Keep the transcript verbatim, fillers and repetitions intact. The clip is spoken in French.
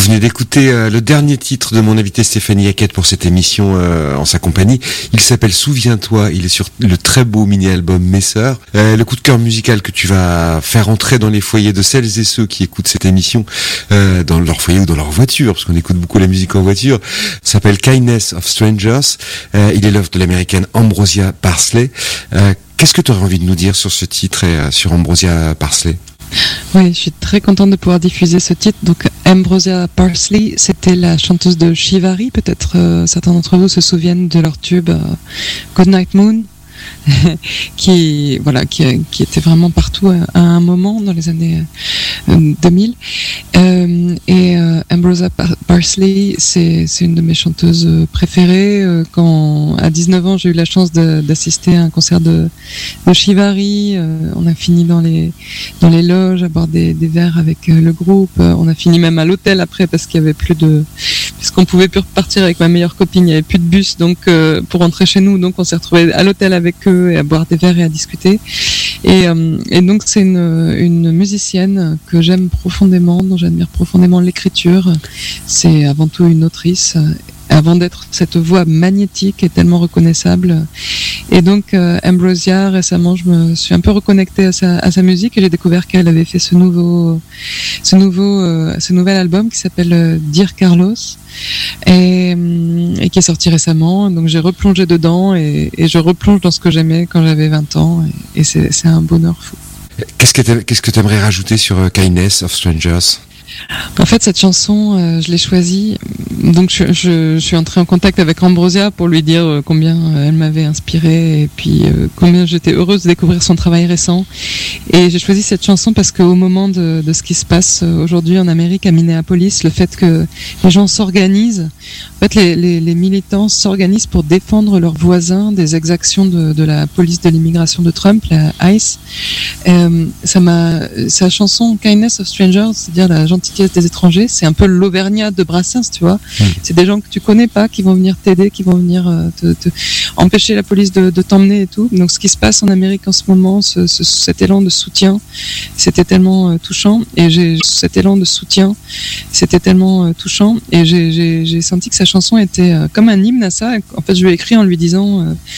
venez d'écouter euh, le dernier titre de mon invité Stéphanie Hackett pour cette émission euh, en sa compagnie. Il s'appelle Souviens-toi, il est sur le très beau mini-album Mes Sœurs. Euh, le coup de cœur musical que tu vas faire entrer dans les foyers de celles et ceux qui écoutent cette émission, euh, dans leur foyer ou dans leur voiture, parce qu'on écoute beaucoup la musique en voiture, s'appelle Kindness of Strangers. Euh, il est l'œuvre de l'américaine Ambrosia Parsley. Euh, qu'est-ce que tu aurais envie de nous dire sur ce titre et euh, sur Ambrosia Parsley ? Oui, je suis très contente de pouvoir diffuser ce titre. Donc, Ambrosia Parsley, c'était la chanteuse de Shivari. Peut-être euh, certains d'entre vous se souviennent de leur tube euh, Goodnight Moon, qui voilà, qui, qui était vraiment partout à, à un moment dans les années euh, deux mille. Euh, et euh, Ambrosia Par- Parsley, c'est, c'est une de mes chanteuses préférées. Euh, quand à dix-neuf ans, j'ai eu la chance de, d'assister à un concert de, de Shivari. Euh, on a fini dans les dans les loges à boire des, des verres avec euh, le groupe. Euh, on a fini même à l'hôtel après parce qu'il y avait plus de, puisqu'on pouvait plus repartir avec ma meilleure copine. Il y avait plus de bus, donc euh, pour rentrer chez nous, donc on s'est retrouvés à l'hôtel avec eux et à boire des verres et à discuter. Et, euh, et donc c'est une, une musicienne que j'aime profondément, dont j'admire profondément l'écriture. C'est avant tout une autrice, avant d'être cette voix magnétique et tellement reconnaissable. Et donc euh, Ambrosia, récemment, je me suis un peu reconnectée à sa, à sa musique et j'ai découvert qu'elle avait fait ce nouveau, ce nouveau, euh, ce nouvel album qui s'appelle euh, Dear Carlos. Et, et qui est sorti récemment, donc j'ai replongé dedans et, et je replonge dans ce que j'aimais quand j'avais vingt ans et, et c'est, c'est un bonheur fou. Qu'est-ce que qu'est-ce que tu aimerais rajouter sur uh, Kindness of Strangers ? En fait, cette chanson, euh, je l'ai choisie. Donc, je, je, je suis entrée en contact avec Ambrosia pour lui dire euh, combien euh, elle m'avait inspirée et puis euh, combien j'étais heureuse de découvrir son travail récent. Et j'ai choisi cette chanson parce qu'au moment de, de ce qui se passe aujourd'hui en Amérique, à Minneapolis, le fait que les gens s'organisent, en fait, les, les, les militants s'organisent pour défendre leurs voisins des exactions de, de la police de l'immigration de Trump, la ICE. Euh, ça m'a, sa chanson Kindness of Strangers, c'est-à-dire la gentillesse des étrangers, c'est un peu l'Auvergnat de Brassens, tu vois. Mmh. C'est des gens que tu connais pas qui vont venir t'aider, qui vont venir euh, te, te empêcher la police de, de t'emmener et tout. Donc ce qui se passe en Amérique en ce moment, ce, ce, cet élan de soutien, c'était tellement euh, touchant. Et j'ai cet élan de soutien, c'était tellement euh, touchant. Et j'ai, j'ai, j'ai senti que sa chanson était euh, comme un hymne à ça. En fait, je lui ai écrit en lui disant euh,